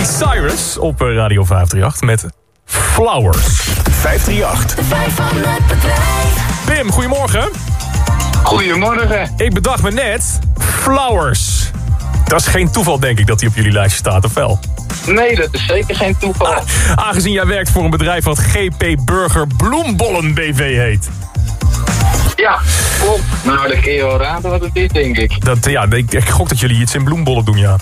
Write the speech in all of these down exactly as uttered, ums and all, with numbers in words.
Cyrus op Radio vijf drie acht met Flowers. vijf drie acht. De vijf van het bedrijf. Pim, goedemorgen. Goedemorgen. Ik bedacht me net, Flowers. Dat is geen toeval, denk ik, dat hij op jullie lijstje staat, of wel? Nee, dat is zeker geen toeval. Ah, aangezien jij werkt voor een bedrijf wat G P Burger Bloembollen B V heet. Ja, klopt. Nou, dan kun je wel raden wat het is, denk ik. Dat, ja, ik, ik gok dat jullie iets in bloembollen doen, ja.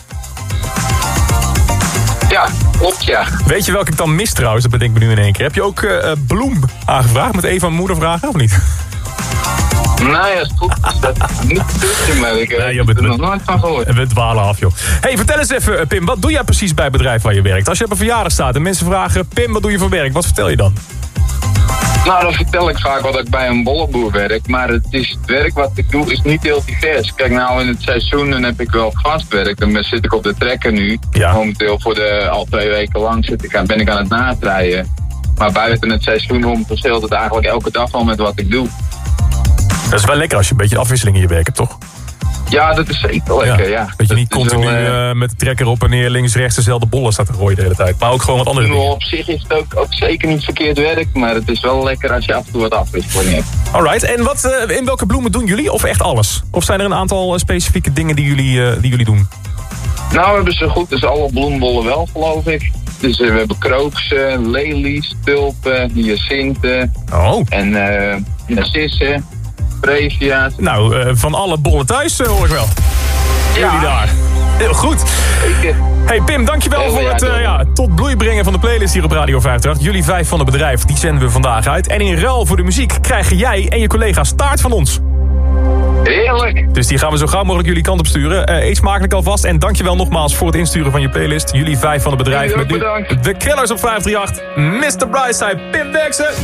Ja, klopt, ja. Weet je welke ik dan mis trouwens? Dat bedenk ik me nu in één keer. Heb je ook uh, bloem aangevraagd? Met een van mijn moeder vragen, of niet? Nou ja, is goed. Dat is niet tussen, maar ik Nee, heb er nog nooit van gehoord. We dwalen af, joh. Hey, vertel eens even, Pim, wat doe jij precies bij het bedrijf waar je werkt? Als je op een verjaardag staat en mensen vragen, Pim, wat doe je voor werk? Wat vertel je dan? Nou, dan vertel ik vaak wat ik bij een bollenboer werk. Maar het, is, het werk wat ik doe is niet heel divers. Kijk, nou in het seizoen dan heb ik wel vast werk. Dan zit ik op de trekker nu. Ja. Momenteel voor de, al twee weken lang zit ik aan, ben ik aan het natrainen. Maar buiten het seizoen om verschilt het eigenlijk elke dag al met wat ik doe. Dat is wel lekker als je een beetje afwisseling in je werk hebt, toch? Ja, dat is zeker lekker, ja. Dat je niet Dat is continu wel, uh, uh, met de trekker op en neer, links, rechts dezelfde bollen staat te gooien de hele tijd. Maar ook gewoon wat andere dingen. op zich is het ook, ook zeker niet verkeerd werk, maar het is wel lekker als je af en toe wat afwisseling hebt. Alright, en wat, uh, in welke bloemen doen jullie? Of echt alles? Of zijn er een aantal uh, specifieke dingen die jullie, uh, die jullie doen? Nou, we hebben zo goed dus alle bloembollen wel, geloof ik. Dus uh, we hebben krooksen, lelies, tulpen, hyacinten Oh. en uh, narcissen, brevia's. Nou, uh, van alle bollen thuis uh, hoor ik wel. Ja. Jullie daar. Heel goed. Zeker. Hey Pim, dankjewel Heel voor ja, het uh, doei. ja, tot bloei brengen van de playlist hier op Radio vijf drie acht. Jullie vijf van het bedrijf, die zenden we vandaag uit. En in ruil voor de muziek krijgen jij en je collega's taart van ons. Heerlijk. Dus die gaan we zo gauw mogelijk jullie kant op sturen. Uh, eet smakelijk alvast. En dankjewel nogmaals voor het insturen van je playlist. Jullie vijf van het bedrijf Jullie met ook nu bedankt. de Killers op vijf drie acht. mister Brightside, Pim Derksen.